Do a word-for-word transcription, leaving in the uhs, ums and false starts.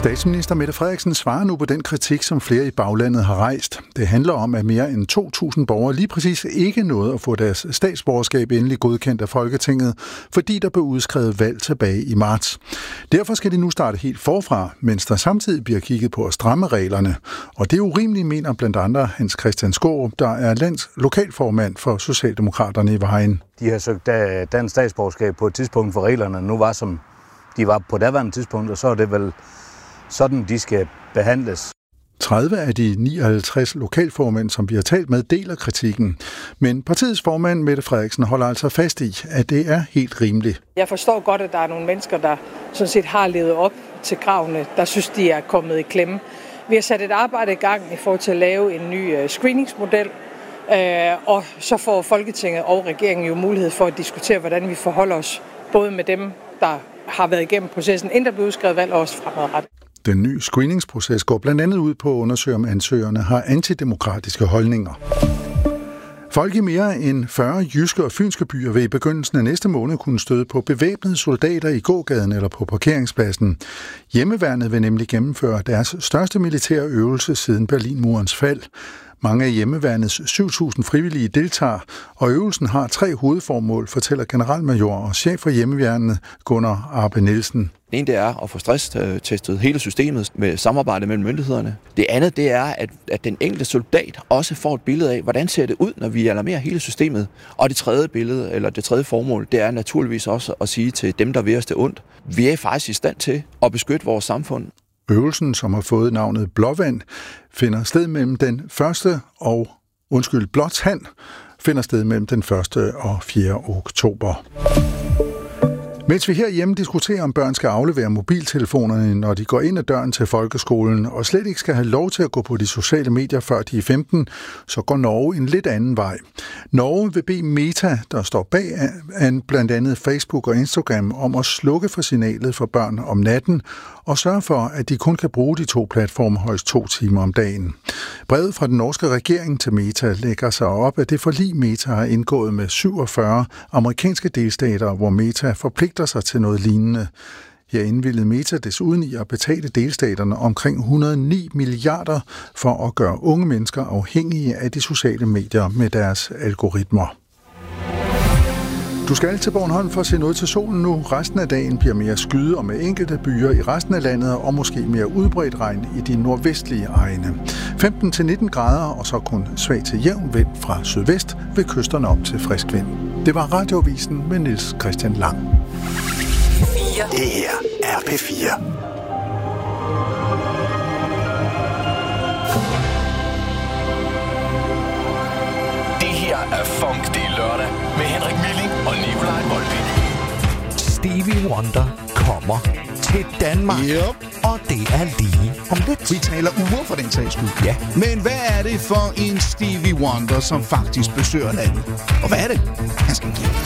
Statsminister Mette Frederiksen svarer nu på den kritik, som flere i baglandet har rejst. Det handler om, at mere end to tusind borgere lige præcis ikke nåede at få deres statsborgerskab endelig godkendt af Folketinget, fordi der blev udskrevet valg tilbage i marts. Derfor skal de nu starte helt forfra, mens der samtidig bliver kigget på at stramme reglerne. Og det er urimeligt, mener blandt andre Hans Christian Skaarup, der er lands lokalformand for Socialdemokraterne i Vejen. De har søgt dansk statsborgerskab på et tidspunkt, for reglerne nu var, som de var på daværende tidspunkt, og så er det vel sådan, de skal behandles. tredive af de nioghalvtreds lokalformænd, som vi har talt med, deler kritikken. Men partiets formand, Mette Frederiksen, holder altså fast i, at det er helt rimeligt. Jeg forstår godt, at der er nogle mennesker, der sådan set har levet op til kravene, der synes, de er kommet i klemme. Vi har sat et arbejde i gang i forhold til at lave en ny screeningsmodel, og så får Folketinget og regeringen jo mulighed for at diskutere, hvordan vi forholder os både med dem, der har været igennem processen, inden der blev udskrevet valg, og også fremadrettet. Den nye screeningsproces går blandt andet ud på at undersøge, om ansøgerne har antidemokratiske holdninger. Folk i mere end fyrre jyske og fynske byer vil i begyndelsen af næste måned kunne støde på bevæbnede soldater i gågaden eller på parkeringspladsen. Hjemmeværnet vil nemlig gennemføre deres største militære øvelse siden Berlinmurens fald. Mange af hjemmeværnets syv tusind frivillige deltager, og øvelsen har tre hovedformål, fortæller generalmajor og chef for hjemmeværnet Gunnar Arpe Nielsen. Det ene det er at få stresstestet hele systemet med samarbejde mellem myndighederne. Det andet det er, at, at den enkelte soldat også får et billede af, hvordan ser det ud, når vi alarmerer hele systemet. Og det tredje billede, eller det tredje formål, det er naturligvis også at sige til dem, der vil os det ondt, vi er faktisk i stand til at beskytte vores samfund. Øvelsen, som har fået navnet Blåvand, finder sted mellem den første og, undskyld, Blåtand, finder sted mellem den første og fjerde oktober. Mens vi herhjemme diskuterer, om børn skal aflevere mobiltelefonerne, når de går ind ad døren til folkeskolen, og slet ikke skal have lov til at gå på de sociale medier, før de er femten, så går Norge en lidt anden vej. Norge vil bede Meta, der står bag an blandt andet Facebook og Instagram, om at slukke for signalet for børn om natten, og sørge for, at de kun kan bruge de to platforme højst to timer om dagen. Brevet fra den norske regering til Meta lægger sig op, at det forlig Meta har indgået med syvogfyrre amerikanske delstater, hvor Meta forpligter sig til noget lignende. Her indvillede Meta desuden i at betale delstaterne omkring et hundrede og ni milliarder for at gøre unge mennesker afhængige af de sociale medier med deres algoritmer. Du skal til Bornholm for at se noget til solen nu. Resten af dagen bliver mere skyde og med enkelte byer i resten af landet, og måske mere udbredt regn i de nordvestlige egne. femten til nitten grader, og så kun svag til jævn vind fra sydvest ved kysterne op til frisk vind. Det var Radioavisen med Niels Christian Lang. Det her er P fire. Det her er Funk, det er lørdag med Henrik Milling og Nikolaj Molbæk. Stevie Wonder kommer til Danmark. Yep. Og det er lige om lidt. Vi taler uger for den sags skyld. Ja. Men hvad er det for en Stevie Wonder, som faktisk besøger landet? Og hvad er det, han skal give?